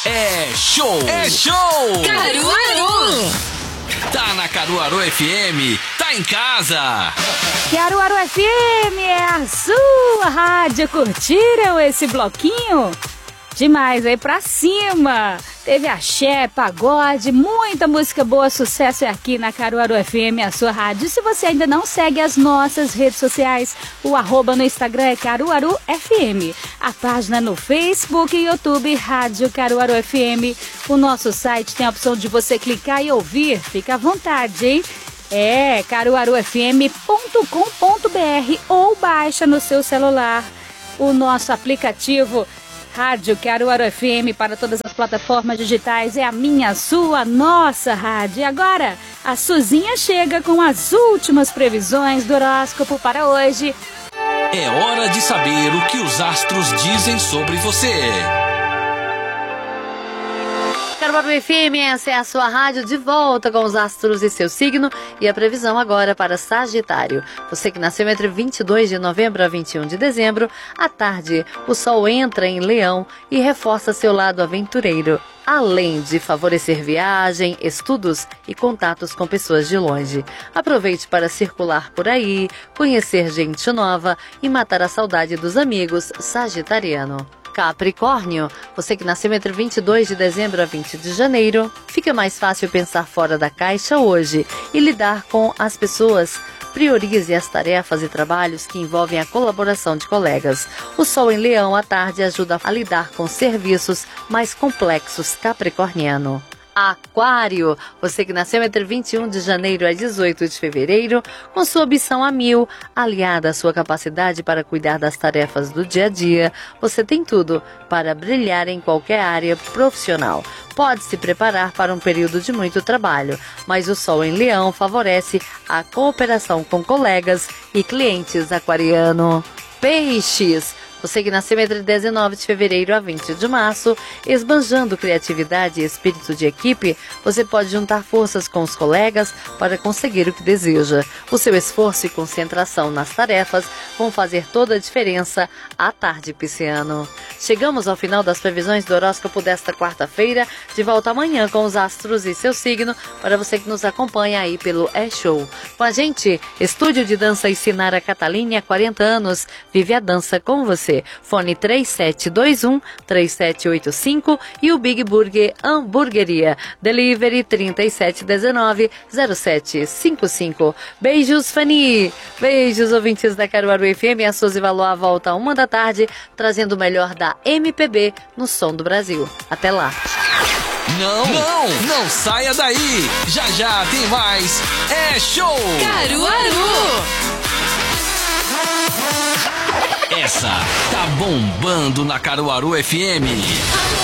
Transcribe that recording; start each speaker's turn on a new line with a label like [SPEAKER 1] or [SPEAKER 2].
[SPEAKER 1] É show!
[SPEAKER 2] É show!
[SPEAKER 1] Caruaru! Tá na Caruaru FM, tá em casa!
[SPEAKER 3] Caruaru FM é a sua rádio. Curtiram esse bloquinho? Demais, aí pra cima. Teve axé, pagode, muita música boa, sucesso é aqui na Caruaru FM, a sua rádio. Se você ainda não segue as nossas redes sociais, o @ no Instagram é Caruaru FM. A página no Facebook e YouTube, Rádio Caruaru FM. O nosso site tem a opção de você clicar e ouvir. Fica à vontade, hein? É caruarufm.com.br ou baixa no seu celular o nosso aplicativo Rádio Caruaru FM para todas as plataformas digitais. É a minha, sua, nossa rádio. E agora, a Suzinha chega com as últimas previsões do horóscopo para hoje.
[SPEAKER 1] É hora de saber o que os astros dizem sobre você.
[SPEAKER 4] Caruaru FM, essa é a sua rádio, de volta com os astros e seu signo. E a previsão agora para Sagitário. Você que nasceu entre 22 de novembro a 21 de dezembro, à tarde o sol entra em Leão e reforça seu lado aventureiro, além de favorecer viagem, estudos e contatos com pessoas de longe. Aproveite para circular por aí, conhecer gente nova e matar a saudade dos amigos, sagitariano. Capricórnio, você que nasceu entre 22 de dezembro a 20 de janeiro, fica mais fácil pensar fora da caixa hoje e lidar com as pessoas. Priorize as tarefas e trabalhos que envolvem a colaboração de colegas. O sol em Leão à tarde ajuda a lidar com serviços mais complexos, capricorniano. Aquário, você que nasceu entre 21 de janeiro a 18 de fevereiro, com sua ambição a 1000, aliada à sua capacidade para cuidar das tarefas do dia a dia, você tem tudo para brilhar em qualquer área profissional. Pode se preparar para um período de muito trabalho, mas o sol em Leão favorece a cooperação com colegas e clientes. Aquariano. Peixes, você que nasceu entre 19 de fevereiro a 20 de março, esbanjando criatividade e espírito de equipe, você pode juntar forças com os colegas para conseguir o que deseja. O seu esforço e concentração nas tarefas vão fazer toda a diferença à tarde, pisciano. Chegamos ao final das previsões do horóscopo desta quarta-feira. De volta amanhã com os astros e seu signo, para você que nos acompanha aí pelo E-Show. Com a gente, Estúdio de Dança e Sinara Catalini, há 40 anos, vive a dança com você. Fone 3721-3785 e o Big Burger Hamburgueria. Delivery 3719-0755. Beijos, Fanny! Beijos, ouvintes da Caruaru FM. A Suzy Valois volta à 1 da tarde, trazendo o melhor da MPB no som do Brasil. Até lá!
[SPEAKER 1] Não saia daí! Já tem mais! É show!
[SPEAKER 2] Caruaru!
[SPEAKER 1] Essa tá bombando na Caruaru FM.